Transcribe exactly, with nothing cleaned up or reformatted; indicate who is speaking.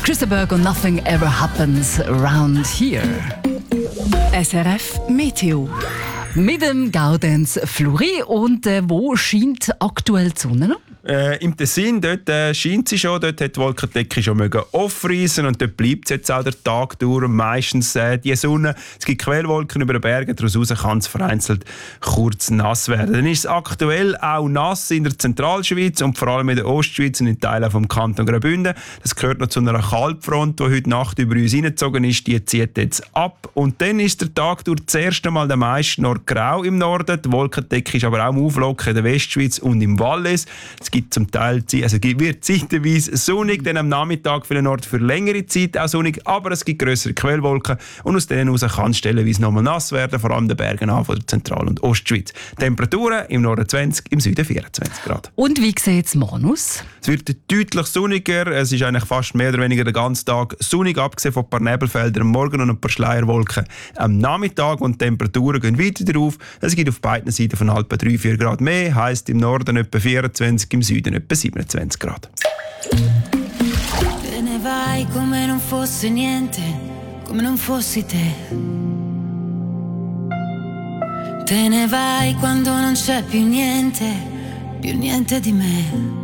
Speaker 1: Chris Berg und Nothing Ever Happens Around Here. S R F Meteo. Mit dem Gaudenz Fluri. Und äh, wo scheint aktuell die Sonne noch?
Speaker 2: Äh, Im Tessin, dort äh, scheint sie schon, dort hat die Wolkendecke schon mögen aufreißen und dort bleibt es jetzt auch der Tag durch. Meistens äh, die Sonne, es gibt Quellwolken über den Bergen, daraus kann es vereinzelt kurz nass werden. Dann ist es aktuell auch nass in der Zentralschweiz und vor allem in der Ostschweiz und in Teilen vom Kanton Graubünden. Das gehört noch zu einer Kaltfront, die heute Nacht über uns hineingezogen ist, die zieht jetzt ab. Und dann ist der Tag durch das erste Mal der meisten noch grau im Norden, die Wolkendecke ist aber auch am Auflocken in der Westschweiz und im Wallis. Es gibt zum Teil, also wird zeitweise sonnig, dann am Nachmittag für den Ort für längere Zeit auch sonnig, aber es gibt grössere Quellwolken und aus denen heraus kann es stellenweise nochmal nass werden, vor allem in den Bergen an von der Zentral- und Ostschweiz. Temperaturen im Norden zwanzig, im Süden vierundzwanzig Grad.
Speaker 1: Und wie sieht es morgen aus?
Speaker 2: Es wird deutlich sonniger, es ist eigentlich fast mehr oder weniger den ganzen Tag sonnig, abgesehen von ein paar Nebelfeldern am Morgen und ein paar Schleierwolken am Nachmittag und die Temperaturen gehen weiter darauf. Es gibt auf beiden Seiten von etwa drei bis vier Grad mehr, heisst im Norden etwa vierundzwanzig, im Süden etwa siebenundzwanzig Grad.
Speaker 3: Te ne vai come non fosse niente, come non fossi te. Te ne vai quando non c'è più niente, più niente di me.